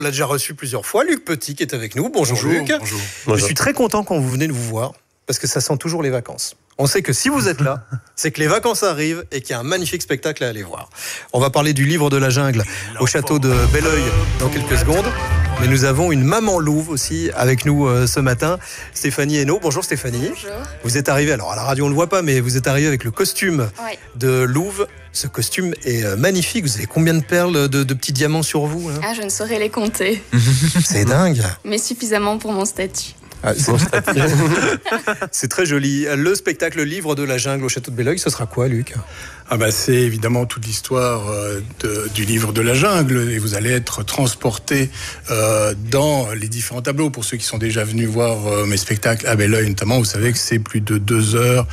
On l'a déjà reçu plusieurs fois, Luc Petit qui est avec nous. Bonjour, Luc. Bonjour. Je suis très content quand vous venez de vous voir, parce que ça sent toujours les vacances. On sait que si vous êtes là, c'est que les vacances arrivent et qu'il y a un magnifique spectacle à aller voir. On va parler du livre de la jungle au château de Belleuil dans quelques secondes. Mais nous avons une maman louve aussi avec nous ce matin, Stéphanie Hainaut. Bonjour Stéphanie. Bonjour. Vous êtes arrivée, alors à la radio on ne le voit pas, mais vous êtes arrivée avec le costume de louve. Ce costume est magnifique. Vous avez combien de perles, de petits diamants sur vous hein? Ah, je ne saurais les compter. C'est dingue. Mais suffisamment pour mon statut. Ah, c'est très joli. Le spectacle le Livre de la jungle au château de Belleuil, ce sera quoi, Luc ? C'est évidemment toute l'histoire du livre de la jungle et vous allez être transporté dans les différents tableaux. Pour ceux qui sont déjà venus voir mes spectacles à Belleuil notamment, vous savez que c'est plus de 2 heures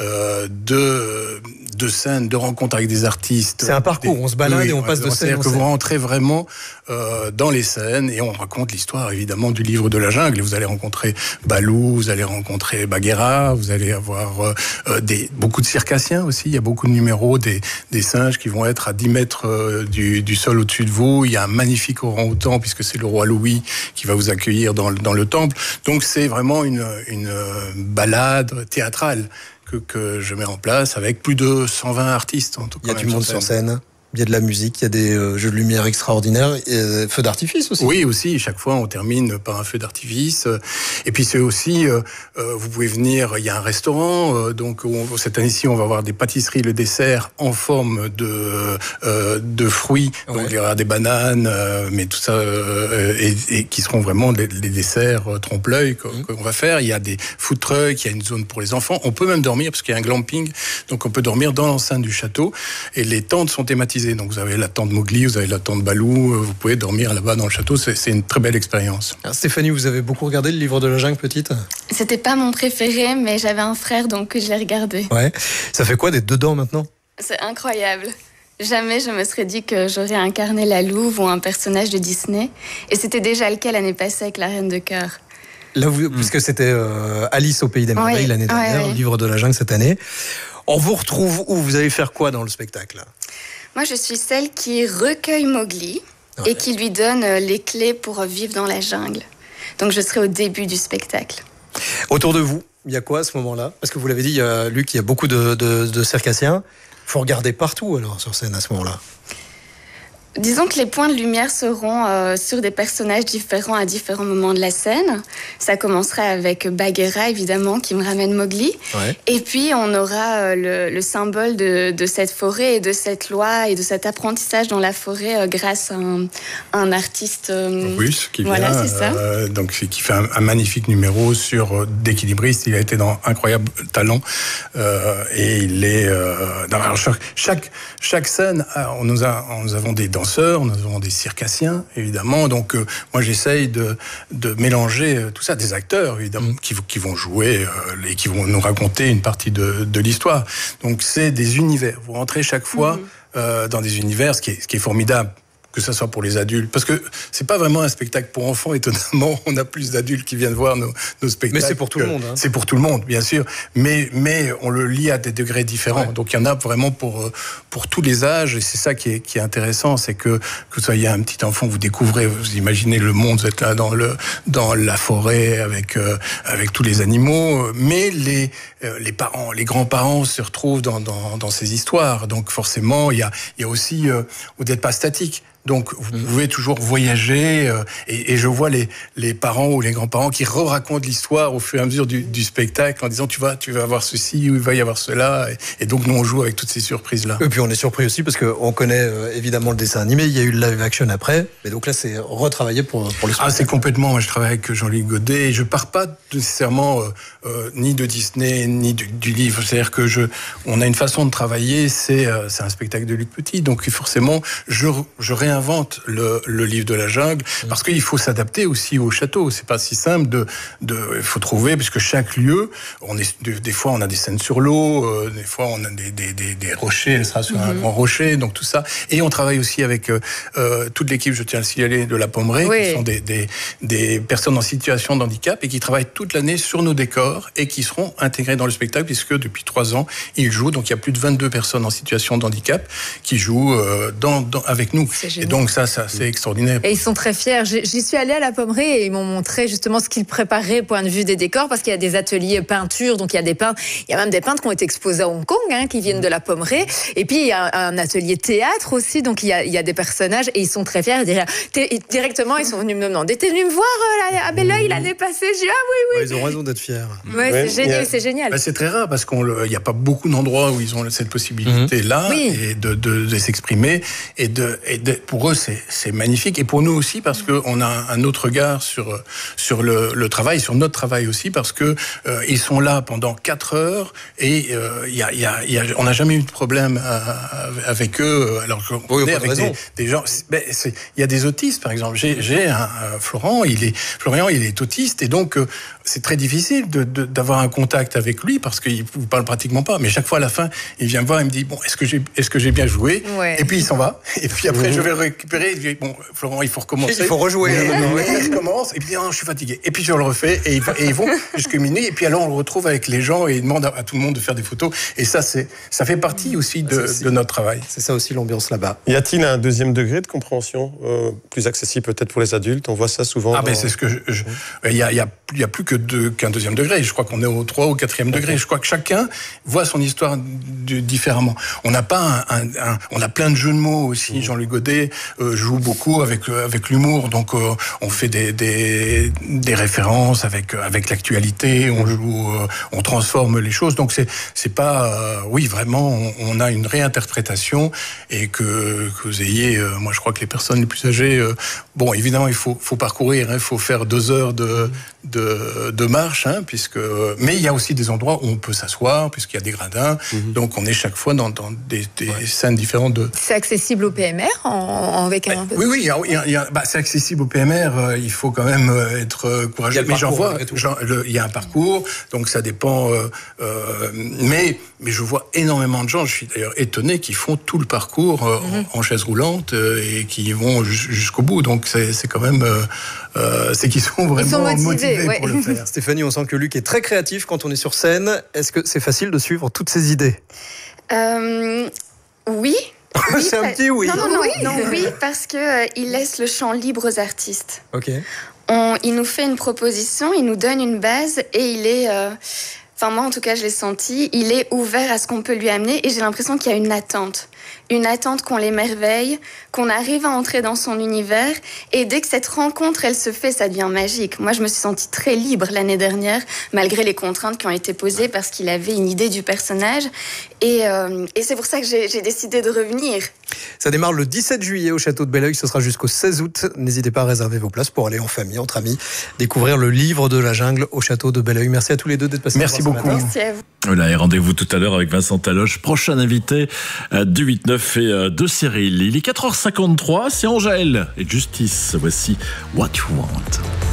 de scènes, de rencontres avec des artistes. C'est un parcours, on se balade et on passe de scène en C'est-à-dire que scène. vous rentrez vraiment dans les scènes et on raconte l'histoire évidemment du livre de la jungle. Et vous allez rencontrer Balou, vous allez rencontrer Bagheera, vous allez avoir beaucoup de circassiens aussi. Il y a beaucoup de numéros, des singes qui vont être à 10 mètres du sol au-dessus de vous. Il y a un magnifique orang-outan puisque c'est le roi Louis qui va vous accueillir dans le temple. Donc c'est vraiment une balade théâtrale que je mets en place avec plus de 120 artistes en tout cas. Il y a du monde sur scène. Il y a de la musique, il y a des jeux de lumière extraordinaires, et feux d'artifice aussi. Oui, aussi. Chaque fois, on termine par un feu d'artifice. Et puis, c'est aussi, vous pouvez venir, il y a un restaurant. Donc, cette année-ci, on va avoir des pâtisseries, le dessert en forme de fruits. Donc, il y aura des bananes, mais tout ça, et qui seront vraiment les desserts trompe-l'œil qu'on va faire. Il y a des food trucks, il y a une zone pour les enfants. On peut même dormir, parce qu'il y a un glamping. Donc, on peut dormir dans l'enceinte du château. Et les tentes sont thématisées. Donc vous avez la tente Mowgli, vous avez la tente Balou, vous pouvez dormir là-bas dans le château, c'est une très belle expérience. Alors Stéphanie, vous avez beaucoup regardé le livre de la jungle petite ? C'était pas mon préféré, mais j'avais un frère, donc je l'ai regardé. Ouais. Ça fait quoi d'être dedans maintenant ? C'est incroyable. Jamais je me serais dit que j'aurais incarné la louve ou un personnage de Disney. Et c'était déjà le cas l'année passée avec la Reine de Cœur. Là, puisque c'était Alice au Pays des Merveilles l'année dernière, le livre de la jungle cette année. On vous retrouve où ? Vous allez faire quoi dans le spectacle ? Moi, je suis celle qui recueille Mowgli et qui lui donne les clés pour vivre dans la jungle. Donc, je serai au début du spectacle. Autour de vous, il y a quoi à ce moment-là ? Parce que vous l'avez dit, Luc, il y a beaucoup de circassiens. Il faut regarder partout, alors, sur scène, à ce moment-là. Disons que les points de lumière seront sur des personnages différents à différents moments de la scène. Ça commencera avec Bagheera, évidemment, qui me ramène Mowgli. Ouais. Et puis, on aura le symbole de cette forêt et de cette loi et de cet apprentissage dans la forêt grâce à un artiste russe qui voilà, vient, c'est ça. Donc, qui fait un magnifique numéro sur d'équilibriste. Il a été dans Incroyable Talent et il est... alors chaque scène, nous avons des danseurs, nous avons des circassiens, évidemment. Donc, moi, j'essaye de mélanger tout ça. Des acteurs, évidemment, qui vont jouer et qui vont nous raconter une partie de l'histoire. Donc, c'est des univers. Vous rentrez chaque fois dans des univers, ce qui est formidable. Que ça soit pour les adultes, parce que c'est pas vraiment un spectacle pour enfants, étonnamment, on a plus d'adultes qui viennent voir nos spectacles. Mais c'est pour tout le monde. Hein. C'est pour tout le monde, bien sûr, mais on le lit à des degrés différents. Ouais. Donc il y en a vraiment pour tous les âges, et c'est ça qui est intéressant, c'est que vous soyez un petit enfant, vous découvrez, vous imaginez le monde, vous êtes là dans la forêt avec tous les animaux, mais les parents, les grands-parents se retrouvent dans ces histoires. Donc forcément, il y a aussi, vous n'êtes pas statique. Donc, vous pouvez toujours voyager et je vois les parents ou les grands-parents qui racontent l'histoire au fur et à mesure du spectacle en disant tu vas avoir ceci ou il va y avoir cela et donc nous on joue avec toutes ces surprises-là. Et puis on est surpris aussi parce qu'on connaît évidemment le dessin animé, il y a eu le live action après, mais donc là c'est retravaillé pour le spectacle. Ah, c'est complètement, moi je travaille avec Jean-Louis Godet et je pars pas nécessairement ni de Disney ni du livre, c'est-à-dire que on a une façon de travailler, c'est un spectacle de Luc Petit, donc forcément je réinvente le livre de la jungle parce qu'il faut s'adapter aussi au château. C'est pas si simple il faut trouver, puisque chaque lieu, des fois on a des scènes sur l'eau, des fois on a des rochers, elle sera sur un grand rocher, donc tout ça. Et on travaille aussi avec toute l'équipe, je tiens à le signaler, de la Pommeraye, qui sont des personnes en situation de handicap et qui travaillent toute l'année sur nos décors et qui seront intégrés dans le spectacle, puisque depuis 3 ans, ils jouent. Donc il y a plus de 22 personnes en situation de handicap qui jouent avec nous. Et donc ça c'est extraordinaire. Et ils sont très fiers. J'y suis allée à la Pommerie et ils m'ont montré justement ce qu'ils préparaient au point de vue des décors, parce qu'il y a des ateliers peinture, donc il y a des peintres, il y a même des peintres qui ont été exposés à Hong Kong, qui viennent de la Pommerie. Et puis il y a un atelier théâtre aussi, donc il y a des personnages et ils sont très fiers. Directement, ils sont venus me demander, t'es venu me voir à Belleuil l'année passée? J'ai dit, ah oui. Ouais, ils ont raison d'être fiers. Ouais, c'est génial. C'est très rare parce qu'il n'y a pas beaucoup d'endroits où ils ont cette possibilité-là et de s'exprimer. Et pour eux, c'est magnifique. Et pour nous aussi, parce qu'on a un autre regard sur le travail, sur notre travail aussi, parce que ils sont là pendant 4 heures et on n'a jamais eu de problème avec eux. Alors qu'on est avec des gens. Il y a des autistes, par exemple. J'ai un Florian, il est autiste et donc c'est très difficile d'avoir un contact avec lui parce qu'il ne parle pratiquement pas. Mais chaque fois à la fin, il vient me voir et me dit bon, est-ce que j'ai bien joué? Et puis il s'en va. Et puis après, je vais le récupérer. Et je dis bon, Florent, il faut recommencer. Il faut rejouer. Il recommence. Et puis non, je suis fatigué. Et puis je le refais. Et ils vont jusqu'à minuit. Et puis alors on le retrouve avec les gens et il demande à tout le monde de faire des photos. Et ça fait partie aussi de notre travail. C'est ça aussi l'ambiance là-bas. Y a-t-il un deuxième degré de compréhension plus accessible peut-être pour les adultes? On voit ça souvent. Ben c'est ce que il y a plus qu'un deuxième degré. Je crois qu'on est au 3 ou 4e degré. Je crois que chacun voit son histoire différemment. On n'a pas on a plein de jeux de mots aussi. Jean-Luc Godet joue beaucoup avec l'humour. Donc on fait des références avec l'actualité. On joue, on transforme les choses. Donc c'est pas oui vraiment on a une réinterprétation et que vous ayez. Moi je crois que les personnes les plus âgées. Bon évidemment il faut parcourir. Il faut faire 2 heures de marche, mais il y a aussi des endroits où on peut s'asseoir, puisqu'il y a des gradins. Donc on est chaque fois dans des scènes différentes. C'est accessible au PMR avec un... Oui, c'est accessible au PMR. Il faut quand même être courageux. Mais j'en vois, il y a un parcours, donc ça dépend. Mais je vois énormément de gens. Je suis d'ailleurs étonné qui font tout le parcours en chaise roulante et qui vont jusqu'au bout. Donc c'est quand même, c'est qu'ils sont vraiment motivés pour le faire. Stéphanie, on sent que Luc est très créatif quand on est sur scène. Est-ce que c'est facile de suivre toutes ces idées? Oui. C'est un petit oui. Oui, parce que il laisse le champ libre aux artistes. Ok. Il nous fait une proposition, il nous donne une base et il est... Enfin, moi, en tout cas, je l'ai senti. Il est ouvert à ce qu'on peut lui amener et j'ai l'impression qu'il y a une attente. Une attente qu'on l'émerveille, qu'on arrive à entrer dans son univers. Et dès que cette rencontre, elle se fait, ça devient magique. Moi, je me suis sentie très libre l'année dernière, malgré les contraintes qui ont été posées parce qu'il avait une idée du personnage. Et c'est pour ça que j'ai décidé de revenir. Ça démarre le 17 juillet au château de Belleuil. Ce sera jusqu'au 16 août. N'hésitez pas à réserver vos places pour aller en famille, entre amis, découvrir le livre de la jungle au château de Belleuil. Merci à tous les deux d'être passés. Merci beaucoup. Merci à vous. Voilà, et rendez-vous tout à l'heure avec Vincent Taloche, prochain invité du 8-9 et de Cyril. Il est 4h53, c'est Angèle et Justice. Voici What You Want.